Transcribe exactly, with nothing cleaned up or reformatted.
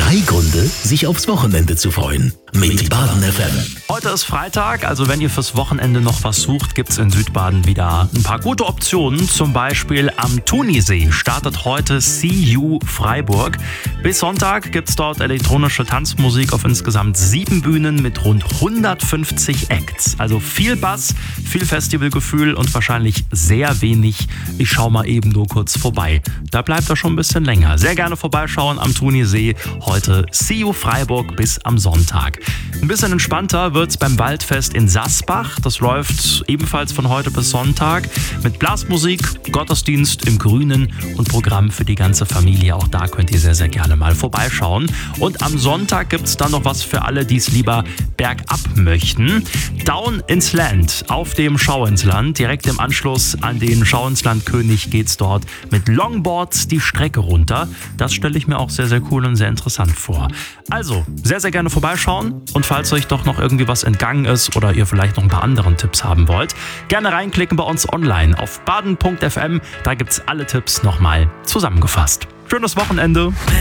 Drei Gründe, sich aufs Wochenende zu freuen. Mit Baden F M. Heute ist Freitag, also wenn ihr fürs Wochenende noch was sucht, gibt's in Südbaden wieder ein paar gute Optionen. Zum Beispiel am Thunisee startet heute See You Freiburg. Bis Sonntag gibt's dort elektronische Tanzmusik auf insgesamt sieben Bühnen mit rund hundertfünfzig Acts. Also viel Bass, viel Festivalgefühl und wahrscheinlich sehr wenig "Ich schau mal eben nur kurz vorbei". Da bleibt er schon ein bisschen länger. Sehr gerne vorbeischauen am Thunisee. Heute See You Freiburg bis am Sonntag. Ein bisschen entspannter wird's beim Waldfest in Sassbach. Das läuft ebenfalls von heute bis Sonntag mit Blasmusik, Gottesdienst im Grünen und Programm für die ganze Familie. Auch da könnt ihr sehr, sehr gerne mal vorbeischauen. Und am Sonntag gibt's dann noch was für alle, die es lieber bergab möchten. Down ins Land auf dem Schau ins Land. Direkt im Anschluss an den Schau ins Land König geht's dort mit Longboards die Strecke runter. Das stelle ich mir auch sehr, sehr cool und sehr interessant vor. Also, sehr, sehr gerne vorbeischauen. Und falls euch doch noch irgendwie was entgangen ist oder ihr vielleicht noch ein paar andere Tipps haben wollt, gerne reinklicken bei uns online auf baden punkt f m. Da gibt's alle Tipps nochmal zusammengefasst. Schönes Wochenende!